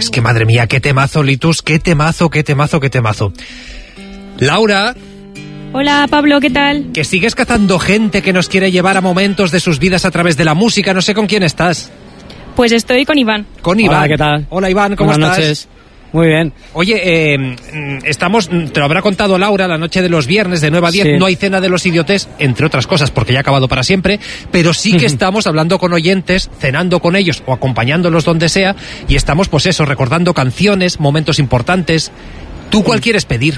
Es que madre mía, qué temazo, Litus, qué temazo. Laura. Hola, Pablo, ¿qué tal? Que sigues cazando gente que nos quiere llevar a momentos de sus vidas a través de la música. No sé con quién estás. Pues estoy con Iván. Con Iván. Hola, ¿qué tal? Hola, Iván, ¿cómo Buenas estás? Noches. Muy bien. Oye, te lo habrá contado Laura, la noche de los viernes de 9 a 10, sí. No hay cena de los idiotes, entre otras cosas, porque ya ha acabado para siempre, pero sí que estamos hablando con oyentes, cenando con ellos o acompañándolos donde sea, y estamos, pues eso, recordando canciones, momentos importantes. ¿Tú cuál quieres pedir?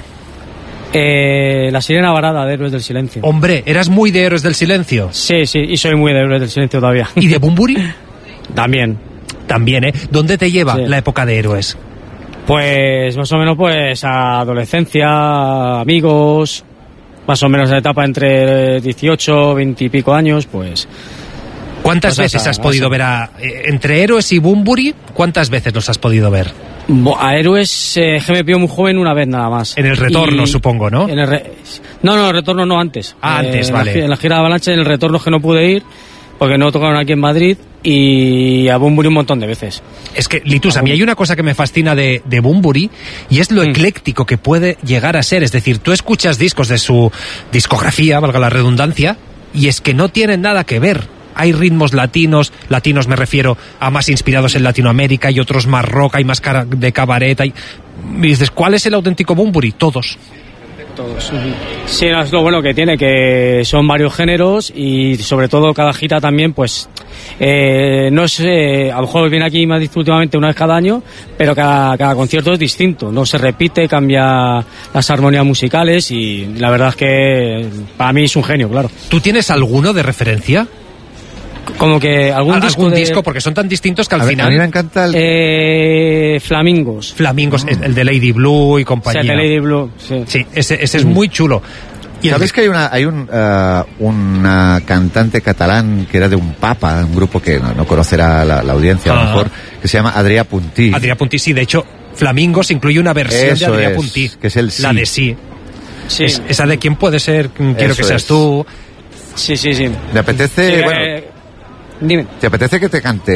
La Sirena Varada, de Héroes del Silencio. Hombre, ¿eras muy de Héroes del Silencio? Sí, y soy muy de Héroes del Silencio todavía. ¿Y de Bunbury? También, ¿eh? ¿Dónde te lleva la época de Héroes? Pues más o menos pues a adolescencia, amigos, más o menos la etapa entre 18, 20 y pico años, pues... ¿Cuántas veces has podido ver entre Héroes y Bunbury? ¿Cuántas veces los has podido ver? A Héroes que me pilló muy joven una vez nada más. En el retorno, supongo, ¿no? En el retorno no, antes. Antes, vale. En la gira de Avalanche, en el retorno que no pude ir, porque no tocaron aquí en Madrid, y a Bunbury un montón de veces. Es que, Litus, a mí hay una cosa que me fascina de Bunbury, y es lo ecléctico que puede llegar a ser. Es decir, tú escuchas discos de su discografía, valga la redundancia, y es que no tienen nada que ver. Hay ritmos latinos me refiero a más inspirados en Latinoamérica, y otros más rock, hay más de cabaret. Y dices, ¿cuál es el auténtico Bunbury? Todos. Sí, es lo bueno que tiene, que son varios géneros, y sobre todo cada gira también, pues no sé, a lo mejor viene aquí más últimamente una vez cada año, pero cada concierto es distinto, no se repite, cambia las armonías musicales, y la verdad es que para mí es un genio, claro. ¿Tú tienes alguno de referencia? Como que algún disco, porque son tan distintos que al final... A mí me encanta el... Flamingos, el de Lady Blue y compañía. Sí, el de Lady Blue, sí. Sí, ese es muy chulo. ¿Y sabes que hay una cantante catalán que era de un papa, un grupo que no conocerá la audiencia a lo mejor, que se llama Adrià Puntí? Adrià Puntí, sí, de hecho, Flamingos incluye una versión de Adrià Puntí, que es el sí. La de sí. Esa de quién puede ser, quiero que seas tú. Sí. ¿Me apetece... Dime. ¿Te apetece que te cante